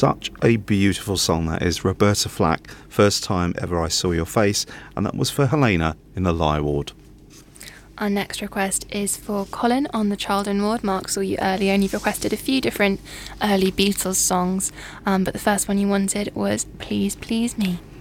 Such a beautiful song that is. Roberta Flack, First Time Ever I Saw Your Face, and that was for Helena in the Lie Ward. Our next request is for Colin on the Children Ward. Mark saw you earlier and you've requested a few different early Beatles songs, but the first one you wanted was Please Please Me.